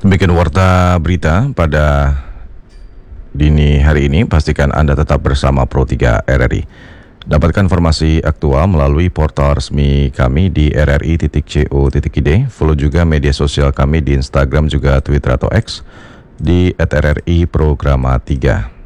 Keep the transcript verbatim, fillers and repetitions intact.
Demikian warta berita pada dini hari ini. Pastikan Anda tetap bersama Pro tiga R R I. Dapatkan informasi aktual melalui portal resmi kami di r r i titik co titik i d. Follow juga media sosial kami di Instagram juga Twitter atau X di at r r i programa tiga.